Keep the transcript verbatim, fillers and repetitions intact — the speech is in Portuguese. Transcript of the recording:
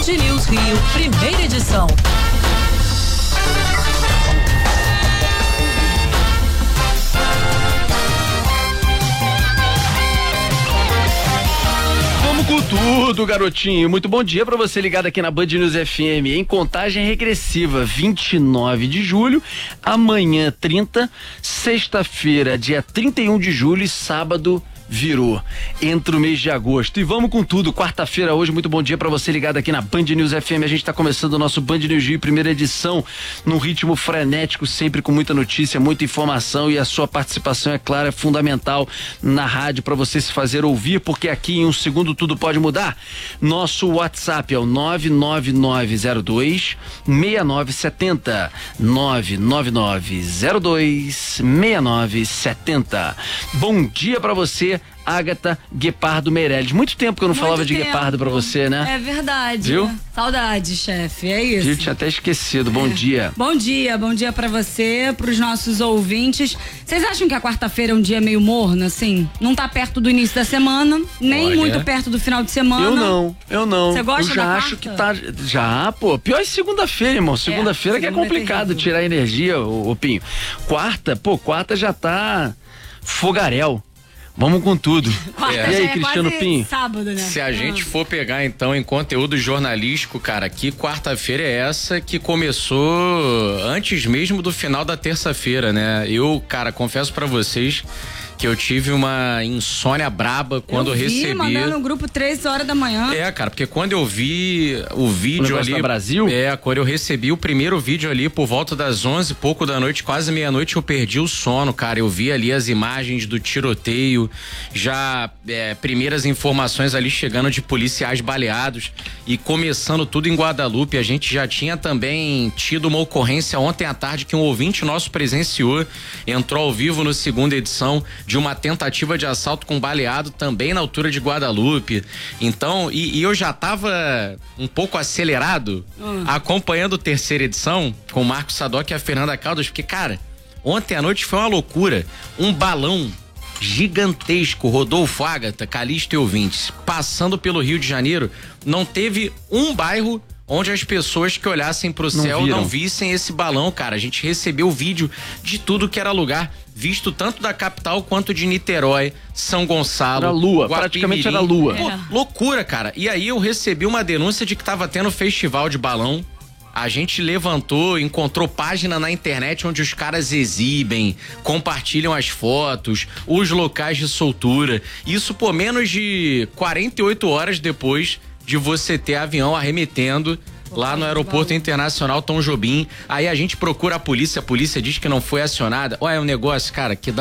News Rio, primeira edição. Com tudo, garotinho. Muito bom dia pra você ligado aqui na Band News F M. Em contagem regressiva, vinte e nove de julho, amanhã trinta, sexta-feira, dia trinta e um de julho e sábado virou. Entra o mês de agosto. E vamos com tudo. Quarta-feira hoje, muito bom dia pra você ligado aqui na Band News F M. A gente tá começando o nosso Band News Rio, primeira edição, num ritmo frenético, sempre com muita notícia, muita informação, e a sua participação, é claro, é fundamental na rádio pra você se fazer ouvir, porque aqui em um segundo tudo pode mudar. Nosso WhatsApp é o nove nove nove zero dois seis nove sete zero. nove nove nove zero dois seis nove sete zero. Bom dia pra você, Ágata Guepardo Meirelles. Muito tempo que eu não Muito falava de tempo. Guepardo pra você, né? É verdade. Viu? Saudade, chefe, é isso. Eu tinha até esquecido. Bom é. dia. Bom dia, bom dia pra você, pros nossos ouvintes. Vocês acham que a quarta-feira é um dia meio morno, assim? Não tá perto do início da semana, nem Olha. muito perto do final de semana. Eu não, eu não. Você gosta eu já da acho quarta? que tá. Já, pô. Pior é segunda-feira, irmão. Segunda-feira É, que é segunda é complicado terrível. tirar energia, ô, ô Pinho. Quarta, pô, quarta já tá fogaréu. Vamos com tudo. Quarta E já aí, é Cristiano quase Pinho? sábado, né? Se a gente for pegar então em conteúdo jornalístico, cara, que quarta-feira é essa que começou antes mesmo do final da terça-feira, né? Eu, cara, confesso pra vocês que eu tive uma insônia braba quando eu, vi, recebi. mandando no grupo três horas da manhã. É, cara, porque quando eu vi o vídeo O ali. da Brasil? É, quando eu recebi o primeiro vídeo ali por volta das onze e pouco da noite, quase meia-noite, eu perdi o sono, cara. Eu vi ali as imagens do tiroteio, já é, primeiras informações ali chegando de policiais baleados e começando tudo em Guadalupe. A gente já tinha também tido uma ocorrência ontem à tarde que um ouvinte nosso presenciou, entrou ao vivo no segunda edição de uma tentativa de assalto com baleado também na altura de Guadalupe. Então, e, e eu já tava um pouco acelerado hum. acompanhando a terceira edição com o Marcos Sadoc e a Fernanda Caldas, porque, cara, ontem à noite foi uma loucura. Um balão gigantesco, Rodolfo, Ágata, Calixto e ouvintes, passando pelo Rio de Janeiro, não teve um bairro onde as pessoas que olhassem pro céu viram. não vissem esse balão, cara. A gente recebeu vídeo de tudo que era lugar, visto tanto da capital quanto de Niterói, São Gonçalo. Era lua, Guapimirim. praticamente era lua. Pô, loucura, cara. E aí eu recebi uma denúncia de que tava tendo festival de balão. A gente levantou, encontrou página na internet onde os caras exibem, compartilham as fotos, os locais de soltura. Isso por menos de quarenta e oito horas depois de você ter avião arremetendo lá no Aeroporto Internacional Tom Jobim. Aí a gente procura a polícia, a polícia diz que não foi acionada. Olha, é um negócio, cara, que dá